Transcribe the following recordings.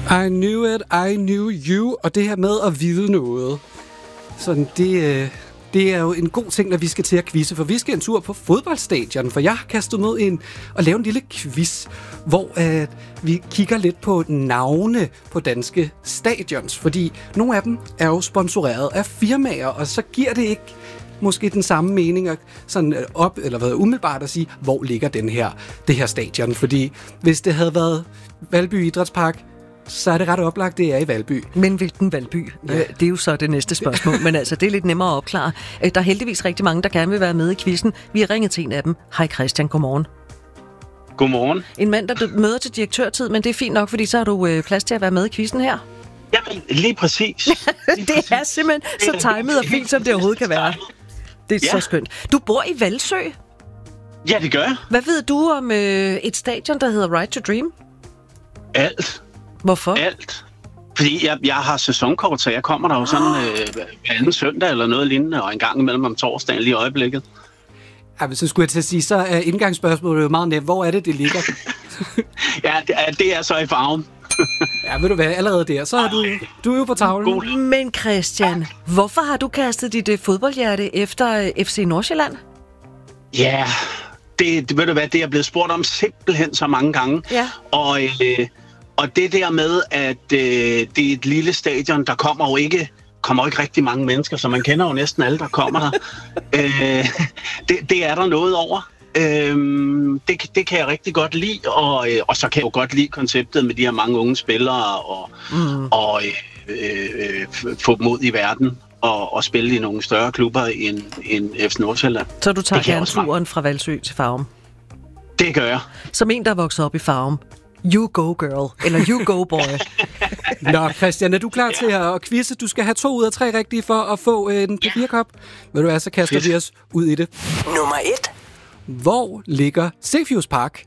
I knew it, I knew you. Og det her med at vide noget, sådan det er jo en god ting, når vi skal til at quizze, for vi skal en tur på fodboldstadion, for jeg har kastet med ind og lavet en lille quiz, hvor vi kigger lidt på navne på danske stadions, fordi nogle af dem er jo sponsoreret af firmaer, og så giver det ikke måske den samme mening at sådan umiddelbart at sige, hvor ligger det her stadion, fordi hvis det havde været Valby Idrætspark, så er det ret oplagt, det er i Valby. Men hvilken Valby? Ja. Det er jo så det næste spørgsmål, men altså, det er lidt nemmere at opklare. Der er heldigvis rigtig mange, der gerne vil være med i quizzen. Vi har ringet til en af dem. Hej Christian, godmorgen. Godmorgen. En mand, der møder til direktørtid, men det er fint nok, fordi så har du plads til at være med i quizzen her. Jamen, lige præcis. Det er simpelthen så timet og fint, som det overhovedet kan være. Det er så skønt. Du bor i Hvalsø? Ja, det gør jeg. Hvad ved du om et stadion, der hedder Right to Dream? Alt. Hvorfor? Alt. Fordi jeg har sæsonkort, så jeg kommer der jo sådan anden søndag eller noget lignende, og en gang imellem om torsdagen lige i øjeblikket. Ja, så skulle jeg til at sige, så er indgangsspørgsmålet jo meget nemt. Hvor er det ligger? Ja, det er så i Farum. Ja, ved du hvad, allerede der, så er du er jo på tavlen. Men Christian, hvorfor har du kastet dit fodboldhjerte efter FC Nordsjælland? Ja, det ved du hvad, det er blevet spurgt om simpelthen så mange gange. Ja. Og det der med, at det er et lille stadion, der kommer jo ikke rigtig mange mennesker, så man kender jo næsten alle, der kommer der. Det er der noget over. Det kan jeg rigtig godt lide, og så kan jeg jo godt lide konceptet med de her mange unge spillere, og få dem ud i verden, og spille i nogle større klubber end FC Nordsjælland. Så du tager gerne turen fra Hvalsø til Farum? Det gør jeg. Som en, der er vokset op i Farum. You go girl, eller you go boy. Nå, Christian, er du klar til at quizze? Du skal have 2 ud af 3 rigtige for at få en papirkop. Ved du hvad, så kaster vi os ud i det. Nummer 1. Hvor ligger Cepheus Park?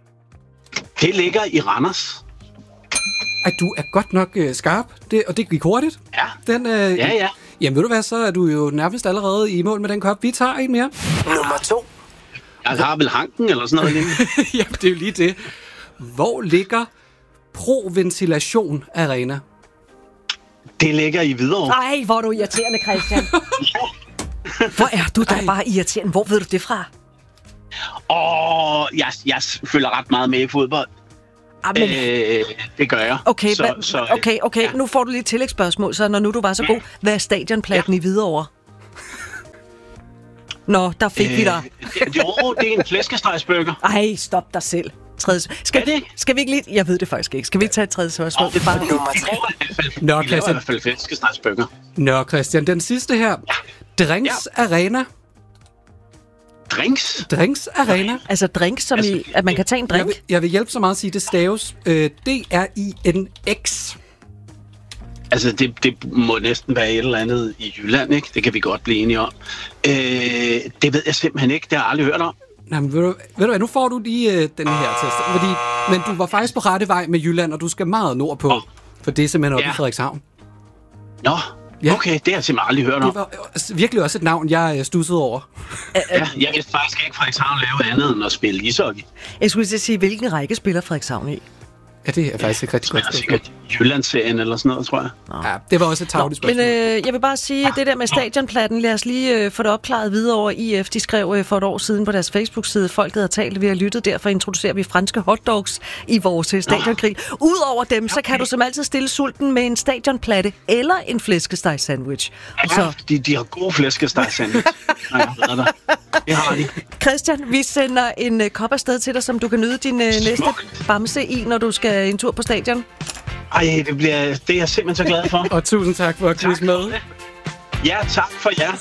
Det ligger i Randers. Ej, du er godt nok skarp, og det gik hurtigt. Ja. Ja. Jamen ved du hvad, så er du jo nærmest allerede i mål med den kop. Vi tager en mere. Nummer 2. Jeg har vel Hanken eller sådan noget lignende. Jamen, det er jo lige det. Hvor ligger Pro Ventilation Arena? Det ligger i Hvidovre. Ej, hvor er du irriterende, Christian. Hvor er du da bare irriterende. Hvor ved du det fra? Jeg følger ret meget med i fodbold. Amen. Det gør jeg. Okay. Nu får du lige et tillægsspørgsmål, så når nu du var så god. Hvad er stadionplatten i Hvidovre? Nå, der fik vi dig. Det er en flæskestegsburger. Ej, stop dig selv. Skal vi ikke lige... Jeg ved det faktisk ikke. Skal vi ikke tage et tredje spørgsmål? Det er bare nummer 3. Nå, Christian. I hvert fald flæskestegsburger. Nå, Christian, den sidste her. Drinks Arena. Drinks Arena. Altså drinks, som i, at man kan tage en drink? Jeg vil hjælpe så meget at sige, det staves DRINX. Altså, det må næsten være et eller andet i Jylland, ikke? Det kan vi godt blive enige om. Det ved jeg simpelthen ikke. Det har jeg aldrig hørt om. Nej, men ved du hvad, nu får du lige den her test. Men du var faktisk på rette vej med Jylland, og du skal meget nordpå. For det er simpelthen oppe i Frederikshavn. Nå, okay, det har jeg simpelthen aldrig hørt om. Det var virkelig også et navn, jeg studsede over. Ja, jeg vidste faktisk ikke, Frederikshavn lave andet end at spille ishockey. Jeg skulle til at sige, hvilken række spiller Frederikshavn i? Ja, det er faktisk ikke rigtig godt. Sikkert Jyllandsserien eller sådan noget, tror jeg. Ja, det var også et tavligt spørgsmål. Men jeg vil bare sige, at det der med stadionplatten, lad os lige få det opklaret videre over IF. De skrev for et år siden på deres Facebook-side, folket har talt, vi har lyttet, derfor introducerer vi franske hotdogs i vores stadiongrill. Udover dem, så kan du som altid stille sulten med en stadionplatte eller en flæskesteg-sandwich. Ja, så... de har gode flæskesteg-sandwich. Det har de. Christian, vi sender en kop afsted til dig, som du kan nyde din næste bamse i, når du skal en tur på stadion. Ej, det er jeg simpelthen så glad for. Og tusind tak for at quizze med. Ja, tak for jer.